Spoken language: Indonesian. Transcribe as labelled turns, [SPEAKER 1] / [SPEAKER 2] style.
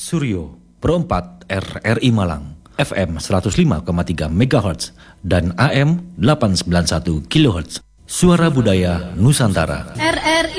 [SPEAKER 1] Suryo Pro 4 RRI Malang, FM 105,3 MHz dan AM 891 kHz. Suara Budaya Nusantara.
[SPEAKER 2] RRI